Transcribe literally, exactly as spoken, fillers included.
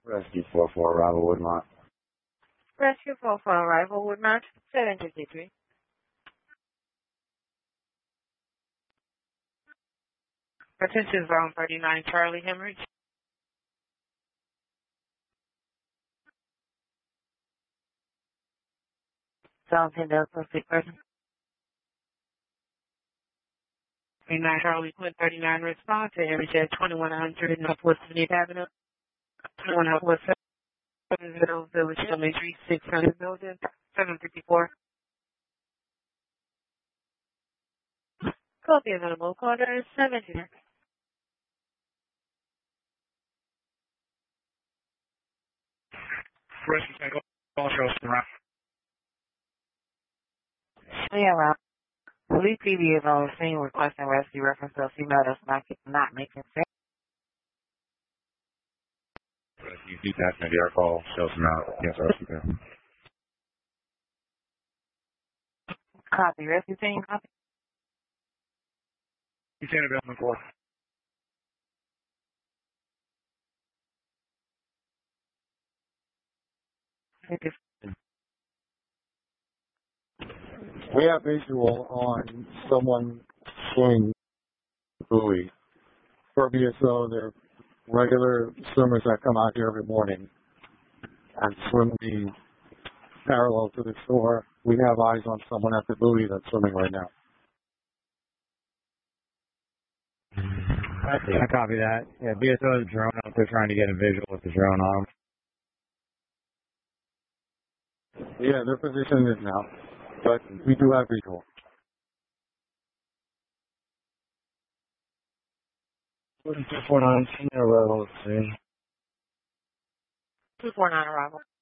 Rescue four four, arrival Woodmont. Rescue four four, arrival Woodmont, seven fifty-three. Attention zone thirty-nine, Charlie Hemorrhage. Zone ten Delta, sick person. thirty-nine Charlie Quinn, thirty-nine response to Hemorrhage at twenty-one hundred Northwest seventieth Avenue. twenty-one Northwest seven zero Village Elementary, six hundred building, seven fifty-four. Copy available, quarter seventeen. Rescue Tango, all shows around. Yeah, Rob. Police T V is on the scene requesting rescue reference to a female that's not, not making sense. Rescue two passenger air call, shows around. Yes, rescue Tango. Copy. Rescue team, copy. You seen it on the floor. We have visual on someone swimming buoy. Previous though, they're regular swimmers that come out here every morning and swim the parallel to the shore. We have eyes on someone at the buoy that's swimming right now. I copy that. Yeah, B S O is a drone out there trying to get a visual with the drone on. Yeah, their position is now, but we do have visual. two four nine, senior level, see. two four nine arrival.